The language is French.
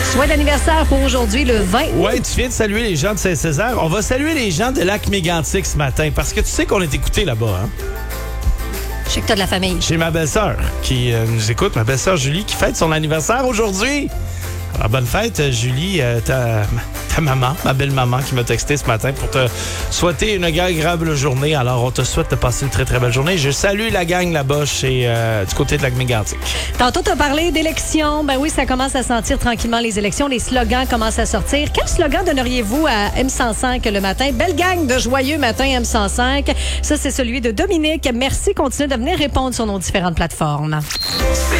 Souhait d'anniversaire pour aujourd'hui, le 20 août. Ouais, tu viens de saluer les gens de Saint-Césaire. On va saluer les gens de Lac-Mégantic ce matin parce que tu sais qu'on est écoutés là-bas, hein? Je sais que t'as de la famille. J'ai ma belle-sœur qui nous écoute, ma belle-sœur Julie, qui fête son anniversaire aujourd'hui. Alors, bonne fête, Julie, ta maman, ma belle-maman qui m'a texté ce matin pour te souhaiter une agréable journée. Alors, on te souhaite de passer une très, très belle journée. Je salue la gang là-bas du côté de Lac-Mégantic. Tantôt, tu as parlé d'élections. Ben oui, ça commence à sentir tranquillement les élections. Les slogans commencent à sortir. Quel slogan donneriez-vous à M105 le matin? Belle gang de joyeux matin M105. Ça, c'est celui de Dominique. Merci. Continuez de venir répondre sur nos différentes plateformes.